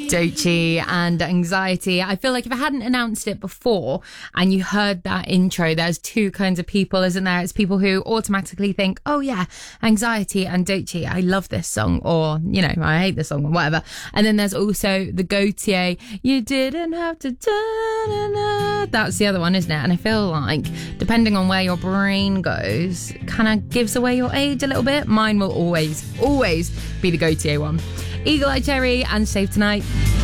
Doechii and Anxiety. I feel like if I hadn't announced it before and you heard that intro, there's two kinds of people, isn't there? It's people who automatically think, oh yeah, Anxiety and Doechii, I love this song, or, you know, I hate this song, or whatever. And then there's also the Gaultier, you didn't have to da-na-na. That's the other one, isn't it? And I feel like, depending on where your brain goes, kind of gives away your age a little bit. Mine will always be the Gaultier one. Eagle Eye Cherry and Save Tonight.